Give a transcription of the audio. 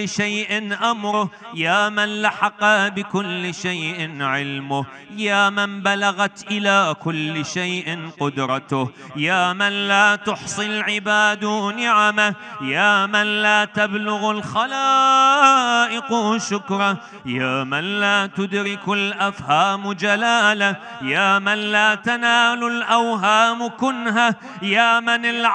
بكل شيء أمره، يا من لحق بكل شيء علمه، يا من بلغت إلى كل شيء قدرته، يا من لا تحصي العباد نعمه، يا من لا تبلغ الخلائق شكره، يا من لا تدرك الأفهام جلاله، يا من لا تنال الأوهام كنهه، يا من